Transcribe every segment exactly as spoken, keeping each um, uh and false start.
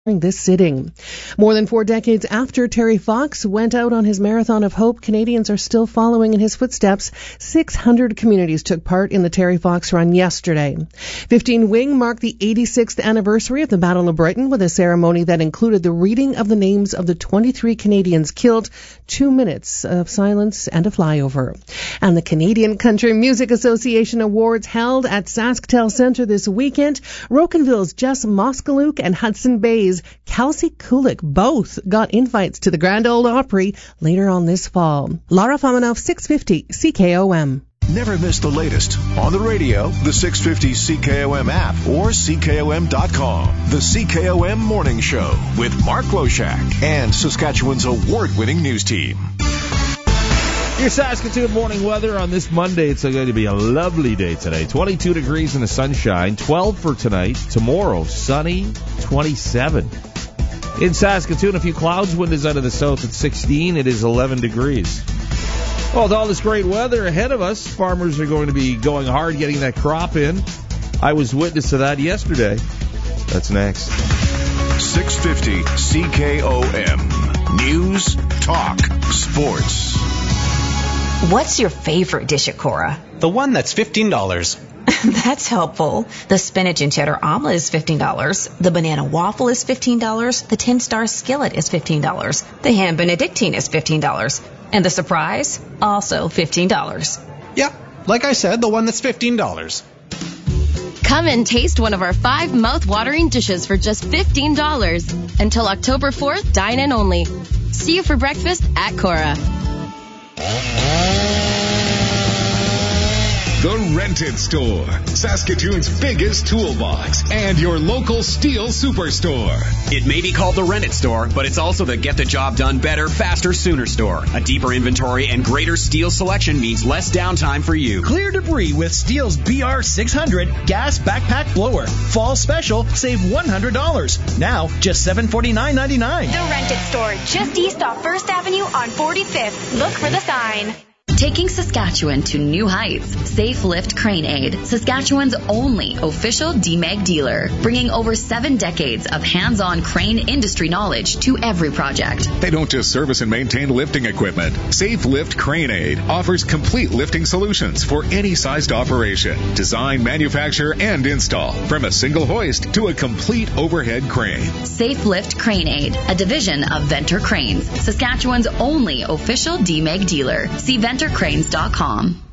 this sitting. More than four decades after Terry Fox went out on his Marathon of Hope, Canadians are still following in his footsteps. six hundred communities took part in the Terry Fox run yesterday. fifteen Wing marked the eighty-sixth anniversary of the Battle of Britain with a ceremony that included the reading of the names of the twenty-three Canadians killed, two minutes of silence and a flyover. And the Canadian Country Music Association Awards held at SaskTel Centre this weekend. Rocanville's Jess Moskalouk and Hudson Bay's Kelsey Kulik both got invites to the Grand Ole Opry later on this fall. Lara Famanoff, six fifty C K O M. Never miss the latest on the radio, the six fifty C K O M app, or C K O M dot com. The C K O M Morning Show with Mark Loshak and Saskatchewan's award-winning news team. Your Saskatoon morning weather on this Monday. It's going to be a lovely day today. twenty-two degrees in the sunshine, twelve for tonight. Tomorrow, sunny, twenty-seven. In Saskatoon, a few clouds, wind is out of the south at sixteen. It is eleven degrees. Well, with all this great weather ahead of us, farmers are going to be going hard getting that crop in. I was witness to that yesterday. That's next. six fifty C K O M. News, talk, sports. What's your favorite dish at Cora? The one that's fifteen dollars. That's helpful. The spinach and cheddar omelet is fifteen dollars. The banana waffle is fifteen dollars. The ten-star skillet is fifteen dollars. The ham benedictine is fifteen dollars. And the surprise? Also fifteen dollars. Yep, like I said, the one that's fifteen dollars. Come and taste one of our five mouth-watering dishes for just fifteen dollars. Until October fourth, dine in only. See you for breakfast at Cora. The Rented Store, Saskatoon's biggest toolbox, and your local steel superstore. It may be called the Rented Store, but it's also the Get the Job Done Better, Faster, Sooner store. A deeper inventory and greater steel selection means less downtime for you. Clear debris with Steel's B R six hundred gas backpack blower. Fall special, save one hundred dollars. Now, just seven hundred forty-nine dollars and ninety-nine cents. The Rented Store, just east off First Avenue on forty-fifth. Look for the sign. Taking Saskatchewan to new heights. Safe Lift Crane Aid, Saskatchewan's only official D M E G dealer, bringing over seven decades of hands-on crane industry knowledge to every project. They don't just service and maintain lifting equipment. Safe Lift Crane Aid offers complete lifting solutions for any sized operation. Design, manufacture, and install, from a single hoist to a complete overhead crane. Safe Lift Crane Aid, a division of Venter Cranes, Saskatchewan's only official D M E G dealer. See Venter Cranes dot com.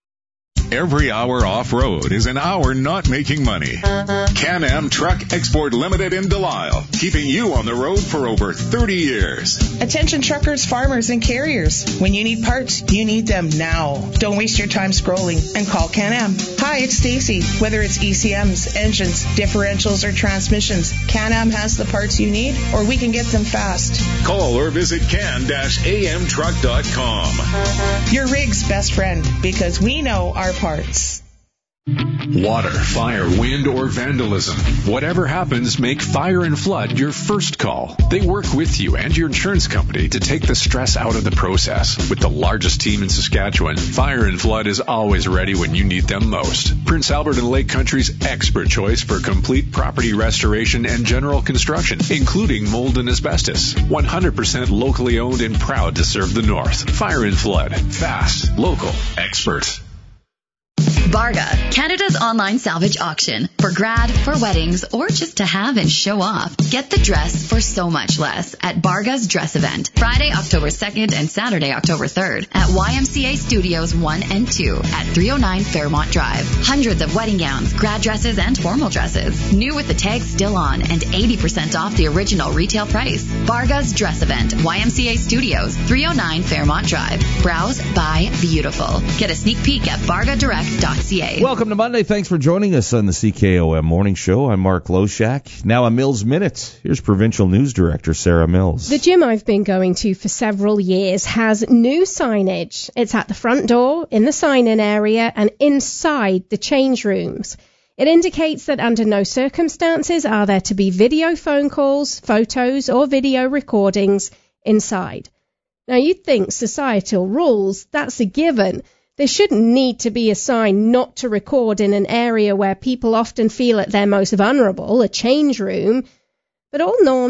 Every hour off-road is an hour not making money. Can-Am Truck Export Limited in Delisle, keeping you on the road for over thirty years. Attention truckers, farmers, and carriers. When you need parts, you need them now. Don't waste your time scrolling and call Can-Am. Hi, it's Stacy. Whether it's E C Ms, engines, differentials, or transmissions, Can-Am has the parts you need, or we can get them fast. Call or visit can A M truck dot com. Your rig's best friend, because we know our parts. Water, fire, wind, or vandalism. Whatever happens, make Fire and Flood your first call. They work with you and your insurance company to take the stress out of the process. With the largest team in Saskatchewan, Fire and Flood is always ready when you need them most. Prince Albert and Lake Country's expert choice for complete property restoration and general construction, including mold and asbestos. one hundred percent locally owned and proud to serve the North. Fire and Flood. Fast, local, expert. Barga, Canada's online salvage auction. For grad, for weddings, or just to have and show off. Get the dress for so much less at Barga's Dress Event. Friday, October second and Saturday, October third at Y M C A Studios one and two at three oh nine Fairmont Drive. Hundreds of wedding gowns, grad dresses, and formal dresses. New with the tags still on and eighty percent off the original retail price. Barga's Dress Event, Y M C A Studios, three oh nine Fairmont Drive. Browse, buy, beautiful. Get a sneak peek at barga direct dot c a. Welcome to Monday. Thanks for joining us on the C K O M Morning Show. I'm Mark Loshak. Now a Mills Minute. Here's Provincial News Director Sarah Mills. The gym I've been going to for several years has new signage. It's at the front door, in the sign-in area, and inside the change rooms. It indicates that under no circumstances are there to be video phone calls, photos, or video recordings inside. Now, you'd think societal rules, that's a given. There shouldn't need to be a sign not to record in an area where people often feel at their most vulnerable, a change room. But all norms